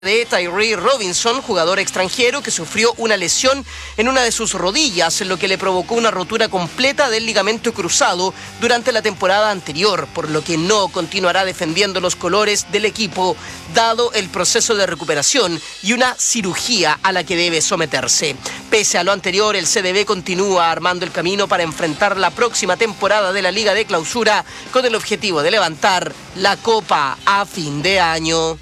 de Tyree Robinson, jugador extranjero que sufrió una lesión en una de sus rodillas, lo que le provocó una rotura completa del ligamento cruzado durante la temporada anterior, por lo que no continuará defendiendo los colores del equipo, dado el proceso de recuperación y una cirugía a la que debe someterse. Pese a lo anterior, el CDB continúa armando el camino para enfrentar la próxima temporada de la Liga de Clausura con el objetivo de levantar la Copa a fin de año.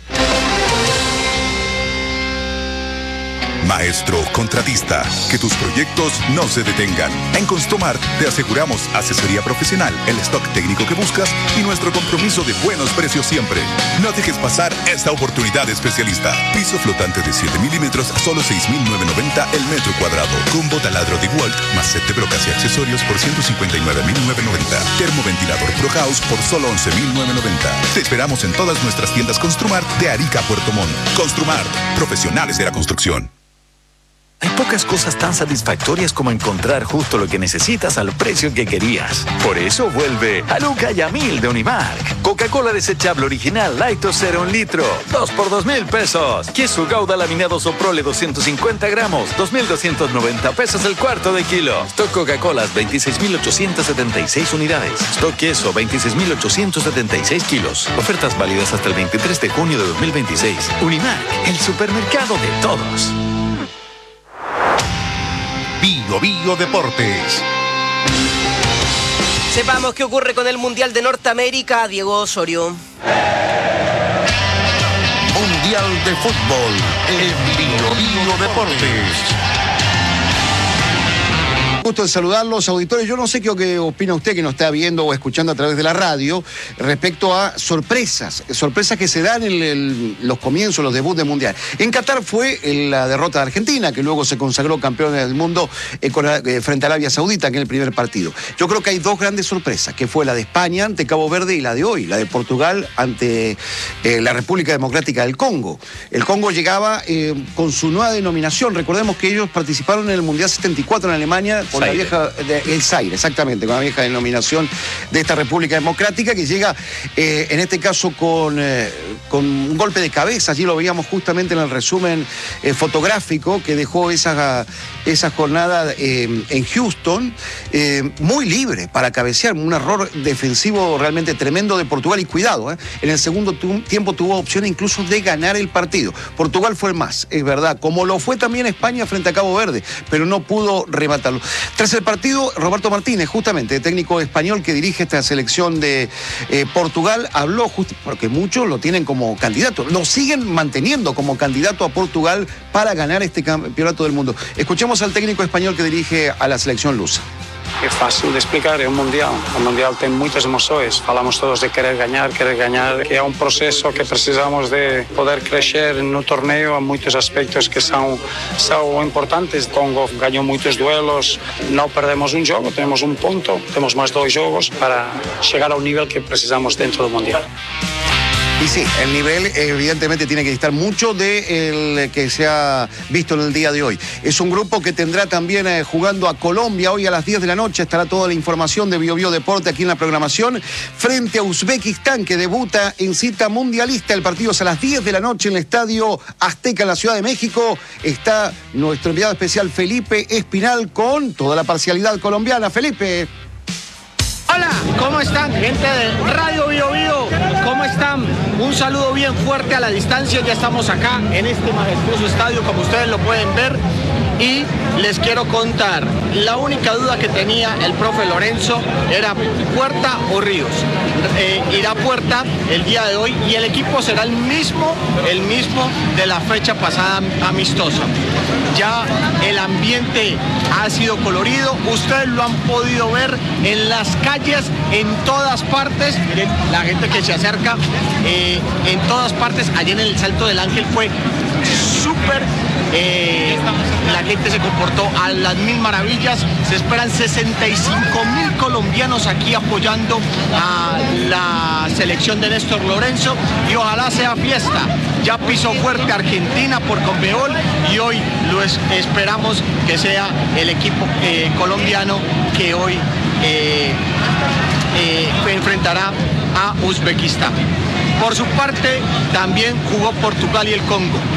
Maestro contratista, que tus proyectos no se detengan. En Construmart te aseguramos asesoría profesional, el stock técnico que buscas y nuestro compromiso de buenos precios siempre. No dejes pasar esta oportunidad especialista. Piso flotante de 7 milímetros, solo 6.990 el metro cuadrado. Combo taladro de Walt, más set de brocas y accesorios por 159.990. Termoventilador Pro House por solo 11.990. Te esperamos en todas nuestras tiendas Construmart de Arica a Puerto Montt. Construmart, profesionales de la construcción. Hay pocas cosas tan satisfactorias como encontrar justo lo que necesitas al precio que querías. Por eso vuelve a Luca Yamil de Unimark. Coca-Cola desechable original Light o 0 1 litro, 2 por 2,000 pesos. Queso Gouda laminado Soprole 250 gramos, 2,290 pesos el cuarto de kilo. Stock Coca-Colas 26.876 unidades. Stock queso 26.876 kilos. Ofertas válidas hasta el 23 de junio de 2026. Unimark, el supermercado de todos. Bio Bio Deportes. Sepamos qué ocurre con el Mundial de Norteamérica. Diego Osorio. Mundial de Fútbol en Bio Bio Deportes. Gusto de saludarlos, auditores. Yo no sé qué opina usted que nos está viendo o escuchando a través de la radio respecto a sorpresas que se dan en los comienzos, los debuts del Mundial. En Qatar fue la derrota de Argentina, que luego se consagró campeón del mundo frente a Arabia Saudita en el primer partido. Yo creo que hay dos grandes sorpresas, que fue la de España ante Cabo Verde y la de hoy, la de Portugal ante la República Democrática del Congo. El Congo llegaba con su nueva denominación. Recordemos que ellos participaron en el Mundial 74 en Alemania, con la vieja, el Zaire, exactamente, con la vieja denominación de esta República Democrática, que llega en este caso con un golpe de cabeza. Allí lo veíamos justamente en el resumen fotográfico que dejó esa jornada en Houston, muy libre para cabecear, un error defensivo realmente tremendo de Portugal. Y cuidado, en el segundo tiempo tuvo opciones incluso de ganar el partido. Portugal fue el más, es verdad, como lo fue también España frente a Cabo Verde, pero no pudo rematarlo. Tras el partido, Roberto Martínez, justamente, técnico español que dirige esta selección de Portugal, habló porque muchos lo tienen como candidato, lo siguen manteniendo como candidato a Portugal para ganar este campeonato del mundo. Escuchemos al técnico español que dirige a la selección lusa. É fácil de explicar, é um Mundial. O Mundial tem muitas emoções. Falamos todos de querer ganhar, que é um processo que precisamos de poder crescer no torneio. Há muitos aspectos que são importantes. O Congo ganhou muitos duelos, não perdemos um jogo, temos um ponto, temos mais 2 jogos para chegar ao nível que precisamos dentro do Mundial. Y sí, el nivel evidentemente tiene que estar mucho del que se ha visto en el día de hoy. Es un grupo que tendrá también jugando a Colombia hoy a las 10 de la noche. Estará toda la información de Bio Bio Deporte aquí en la programación. Frente a Uzbekistán, que debuta en cita mundialista. El partido es a las 10 de la noche en el Estadio Azteca en la Ciudad de México. Está nuestro enviado especial Felipe Espinal con toda la parcialidad colombiana. Felipe. Hola, ¿cómo están? Gente de Radio Bio Bio, ¿cómo están? Un saludo bien fuerte a la distancia. Ya estamos acá en este majestuoso estadio, como ustedes lo pueden ver. Y les quiero contar, la única duda que tenía el profe Lorenzo era Puerta o Ríos. Irá Puerta el día de hoy y el equipo será el mismo de la fecha pasada amistosa. Ya el ambiente ha sido colorido, ustedes lo han podido ver en las calles, en todas partes. Miren la gente que se acerca, en todas partes. Allí en el Salto del Ángel fue súper. La gente se comportó a las mil maravillas. Se esperan 65.000 colombianos aquí apoyando a la selección de Néstor Lorenzo y ojalá sea fiesta. Ya pisó fuerte Argentina por Conmebol y hoy esperamos que sea el equipo colombiano que hoy enfrentará a Uzbekistán. Por su parte, también jugó Portugal y el Congo.